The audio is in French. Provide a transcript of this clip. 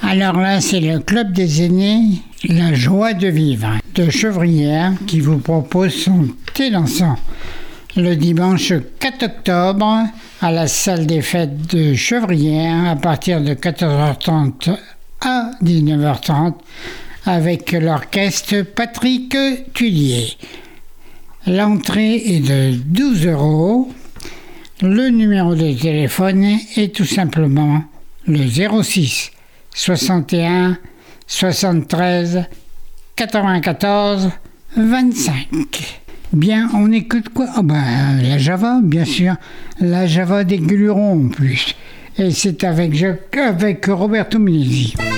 Alors là, c'est le Club des aînés, la joie de vivre, de Chevrières, qui vous propose son thé dansant. Le dimanche 4 octobre, à la salle des fêtes de Chevrières, à partir de 14h30 à 19h30, avec l'orchestre Patrick Tullier. L'entrée est de 12 €. Le numéro de téléphone est tout simplement le 06 61 73 94 25. Bien, on écoute quoi? La Java, bien sûr. La Java des Guillerons en plus. Et c'est avec Roberto Minesi.